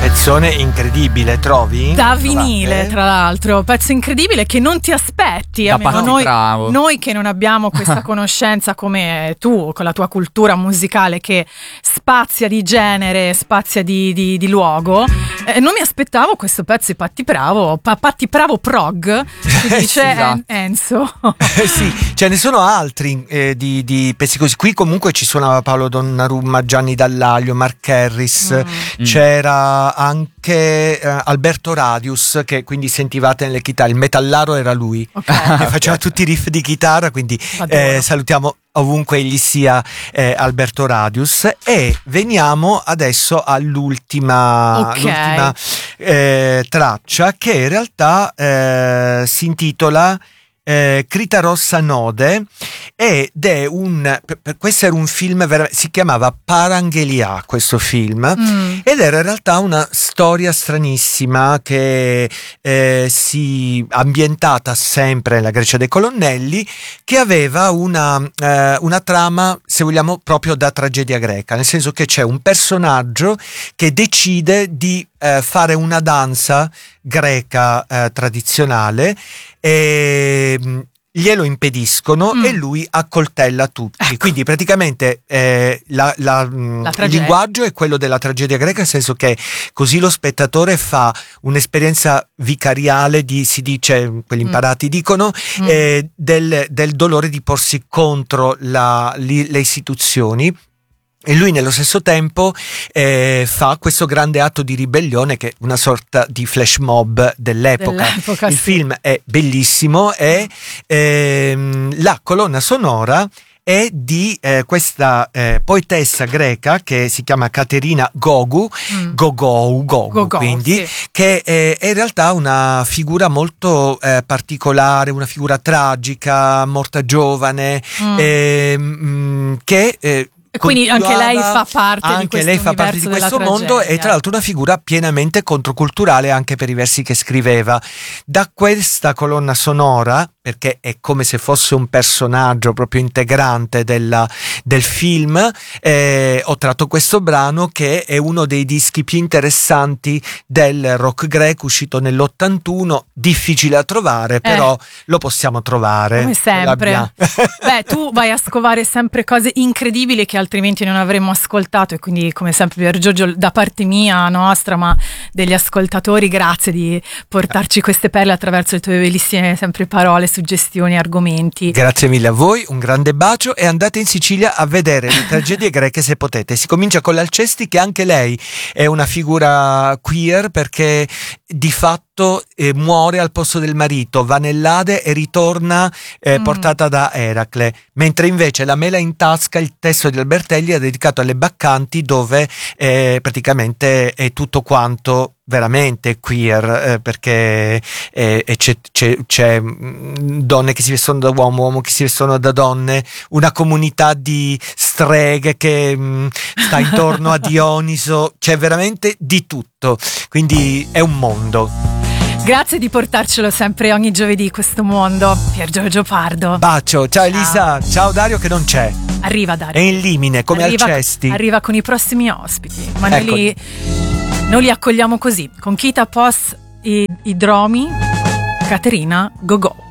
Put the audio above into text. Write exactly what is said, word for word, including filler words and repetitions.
Pezzone incredibile, trovi? Da vinile, tra l'altro, pezzo incredibile che non ti aspetti. Da almeno noi, bravo. noi che non abbiamo questa conoscenza come tu, con la tua cultura musicale che spazia di genere, spazia di, di, di luogo, eh, non mi aspettavo questo pezzo di Patti Bravo, pa- Patti Bravo prog, si dice sì, esatto. Enzo. Sì, ce ne sono altri eh, di, di pezzi così. Qui comunque ci suonava Paolo Donnarumma, Gianni Dallaglio, Mark Harris, mm. c'era anche eh, Alberto Radius, che quindi sentivate nelle chitarre, il metallaro era lui, okay. Che faceva tutti i riff di chitarra, quindi eh, salutiamo ovunque egli sia eh, Alberto Radius. E veniamo adesso all'ultima, okay. l'ultima eh, traccia, che in realtà eh, si intitola Eh, Crita Rossa Node, ed è un per, per, questo era un film vera, si chiamava Parangelia questo film, mm. ed era in realtà una storia stranissima che eh, si ambientata sempre nella Grecia dei colonnelli, che aveva una, eh, una trama, se vogliamo, proprio da tragedia greca, nel senso che c'è un personaggio che decide di eh, fare una danza greca eh, tradizionale e glielo impediscono, mm. e lui accoltella tutti, ecco. Quindi praticamente eh, la, la, la il linguaggio è quello della tragedia greca, nel senso che così lo spettatore fa un'esperienza vicariale di, si dice, quelli imparati mm. dicono, mm. Eh, del, del dolore di porsi contro la, li, le istituzioni. E lui nello stesso tempo eh, fa questo grande atto di ribellione, che è una sorta di flash mob dell'epoca. dell'epoca Il sì. film è bellissimo e ehm, la colonna sonora è di eh, questa eh, poetessa greca che si chiama Caterina Gogu, mm. Gogou, Gogu, Gogou, quindi, sì. che è, è in realtà una figura molto eh, particolare, una figura tragica, morta giovane, mm. ehm, che... Eh, E quindi anche lei fa parte anche di questo lei fa parte di questo mondo tragedia. E tra l'altro una figura pienamente controculturale anche per i versi che scriveva. Da questa colonna sonora, perché è come se fosse un personaggio proprio integrante della, del film, eh, ho tratto questo brano, che è uno dei dischi più interessanti del rock greco, uscito nell'ottantuno, difficile da trovare, però eh, lo possiamo trovare come sempre. Beh, tu vai a scovare sempre cose incredibili che altrimenti non avremmo ascoltato, e quindi come sempre Pier Giorgio, da parte mia, nostra, ma degli ascoltatori, grazie di portarci queste perle attraverso le tue bellissime sempre parole, suggestioni, argomenti. Grazie mille a voi, un grande bacio, e andate in Sicilia a vedere le tragedie greche se potete. Si comincia con l'Alcesti, che anche lei è una figura queer, perché di fatto eh, muore al posto del marito, va nell'Ade e ritorna eh, mm. portata da Eracle, mentre invece La mela in tasca, il testo di Albertelli, è dedicato alle Baccanti, dove eh, praticamente è tutto quanto veramente queer, eh, perché eh, c'è, c'è, c'è donne che si vestono da uomo, uomo che si vestono da donne, una comunità di streghe che mh, sta intorno a Dioniso, c'è veramente di tutto, quindi è un mondo. Grazie di portarcelo sempre ogni giovedì questo mondo, Pier Giorgio Pardo. Bacio, ciao, ciao Elisa, ciao Dario che non c'è. Arriva Dario. È in limine come arriva, Alcesti. Arriva con i prossimi ospiti, ma noi, ecco. li, noi li accogliamo così, con Kita Pos, i, i Dromi, Caterina Gogou.